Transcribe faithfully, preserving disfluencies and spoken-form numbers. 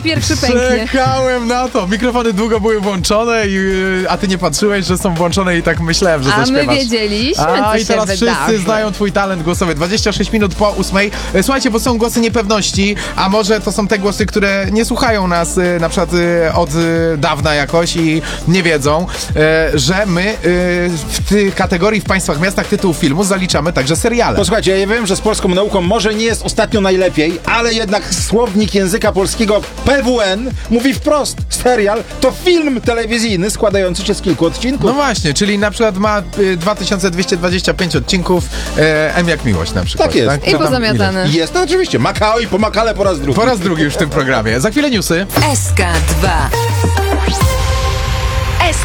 kto pierwszy pęknie. Czekałem na to. Mikrofony długo były włączone, i, a ty nie patrzyłeś, że są włączone i tak myślałem, że A zaśpiewasz. my wiedzieliśmy, A co i teraz się wszyscy wydarzy. znają twój talent głosowy. dwadzieścia sześć minut po ósmej. E, Słuchajcie, bo są głosy niepewności, a może to są te głosy, które nie słuchają nas e, na przykład e, od e, dawna jakoś i nie wiedzą, e, że my e, w tej kategorii w państwach, miastach tytułu filmu zaliczamy także seriale. Posłuchajcie, ja wiem, że z polską nauką może nie jest ostatnio najlepiej, ale jednak słownik języka polskiego P W N mówi wprost: serial to film telewizyjny składający się z kilku odcinków. No właśnie, czyli na przykład ma y, dwa tysiące dwieście dwadzieścia pięć odcinków, e, M jak miłość na przykład. Tak jest. I To tam pozamiatane. Jest to oczywiście Makao i pomakale po raz drugi. ile? Po raz drugi już w tym programie. Za chwilę newsy. S K dwa.